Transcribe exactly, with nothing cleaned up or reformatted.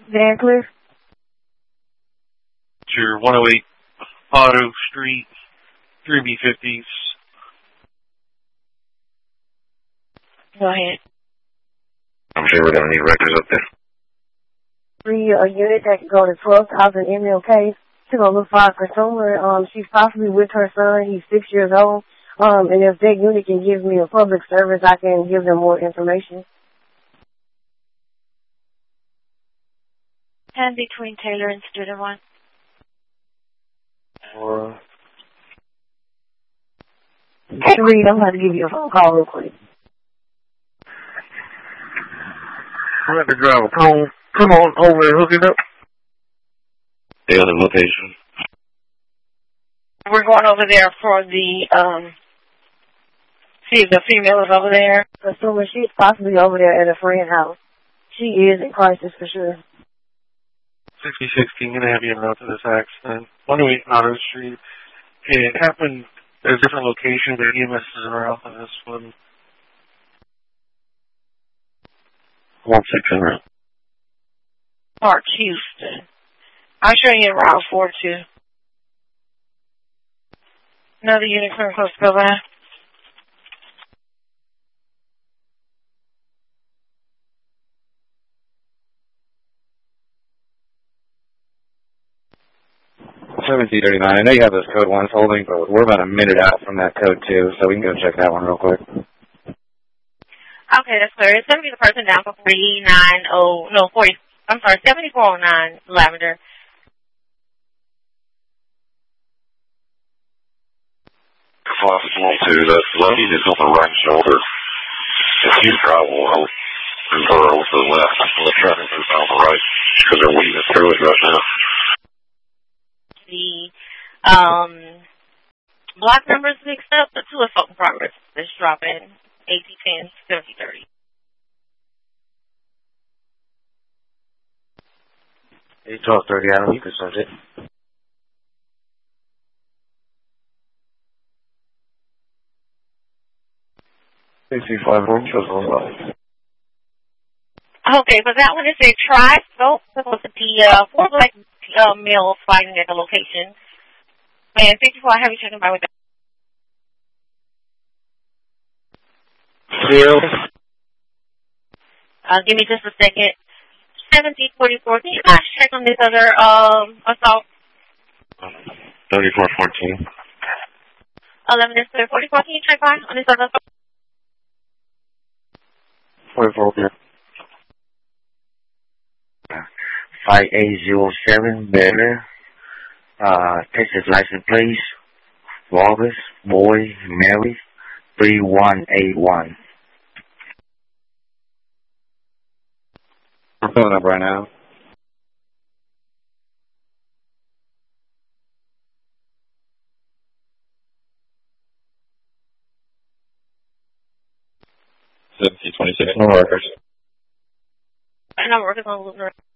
Van Cliff. Sure, one oh eight Auto Street, three B fifties. Go ahead. I'm sure we're going to need records up there. Three, a unit that can go to twelve thousand M L K. She's going to look for a consumer. Um, she's possibly with her son. He's six years old. Um, and if that unit can give me a public service, I can give them more information. And between Taylor and Student One. Or... Reed, I'm going to give you a phone call real quick. I'm going to drive a cone. Come on over and hook it up. The other location. We're going over there for the, um, see if the female is over there. Assuming she's possibly over there at a friend's house. She is in crisis for sure. sixty sixteen, going to have you out to this accident. one oh eight Auto Street. It happened at a different location, but E M S are out on this one. one six hundred. Park, Houston. I'll show you Route four two. Another unit from close to go by. seventeen thirty-nine. I know you have those code ones holding, but we're about a minute out from that code two, so we can go check that one real quick. Okay, that's clear. It's going to be the person down for forty-nine oh, no, forty, I'm sorry, seventy-four oh nine Lavender. Possible to the luggage is on the right shoulder. If you travel, I'll move her over to the left. I'll try to move on the right because they're weaving through it right now. The um, block numbers mixed up, the two assault in progress is dropping eighty ten, seventy thirty. eight twelve thirty, Adam, you can start it. sixty-five one, shows one by. Okay, but that one is a tri-scope. Supposed to be uh, four black uh, males fighting at the location. And fifty-four, I have you checking by with that. Zero. Uh, give me just a second. seventy forty-four, can you guys check on this other um, assault? thirty-four fourteen. eleven is clear. forty-four, can you check on, on this other assault? forty-four, yeah. five eight zero seven, better. Uh, Texas license plate. August, boy, Mary, three one eight one. We're filling up right now. seventeen twenty-six, no workers. I know workers on the